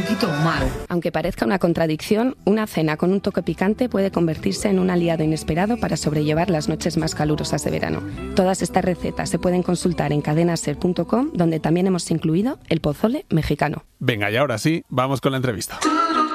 poquito malo. Aunque parezca una contradicción, una cena con un toque picante puede convertirse en un aliado inesperado para sobrellevar las noches más calurosas de verano. Todas estas recetas se pueden consultar en cadenaser.com, donde también hemos incluido el pozole mexicano. Venga, y ahora sí, vamos con la entrevista.